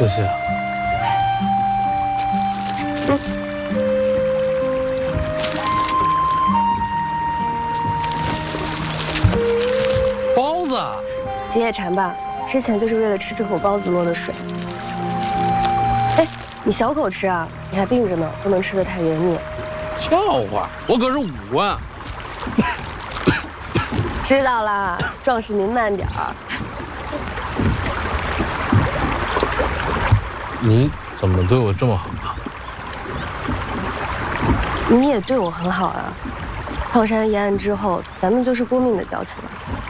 客气了。包子， 解解馋吧。之前就是为了吃这口包子落的水。哎，你小口吃啊，你还病着呢，不能吃得太油腻。 笑话，我可是5万。 知道啦，壮士您慢点儿。 你怎么对我这么好啊？ 你也对我很好啊。矿山一案之后，咱们就是过命的交情了。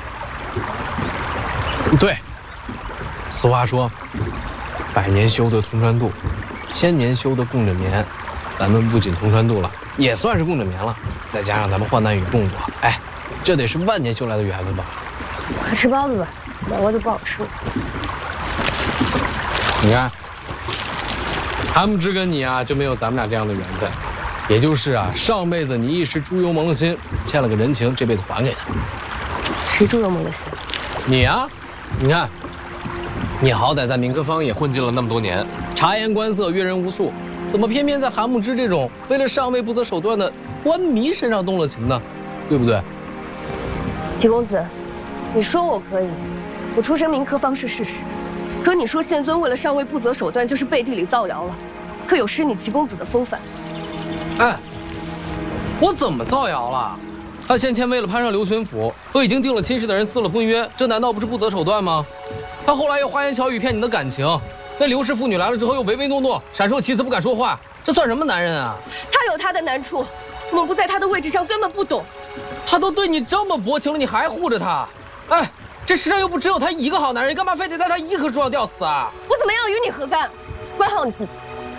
对，俗话说，100年修得同船渡，1000年修得共枕眠。咱们不仅同船渡了，也算是共枕眠了。再加上咱们患难与共度，哎，这得是万年修来的缘分吧？ 快吃包子吧，南瓜就不好吃了。 你看，韩木之跟你啊就没有咱们俩这样的缘分，也就是啊上辈子你一时猪油蒙了心，欠了个人情，这辈子还给他。 谁猪油蒙了心？ 你啊，你看，你好歹在民科坊也混进了那么多年，察言观色，阅人无数，怎么偏偏在韩木之这种为了上位不择手段的官迷身上动了情呢？对不对？ 齐公子，你说我可以，我出身民科坊是事实，可你说宪尊为了上位不择手段，就是背地里造谣了，可有失你齐公子的风范。 哎，我怎么造谣了？他先前为了攀上刘巡抚，和已经定了亲事的人撕了婚约，这难道不是不择手段吗？他后来又花言巧语骗你的感情，那刘氏妇女来了之后又唯唯诺诺，闪烁其词不敢说话，这算什么男人啊？ 他有他的难处，我们不在他的位置上根本不懂。 他都对你这么薄情了，你还护着他？哎，这世上又不只有他一个好男人，干嘛非得在他一棵树上吊死啊？ 我怎么样与你何干？管好你自己。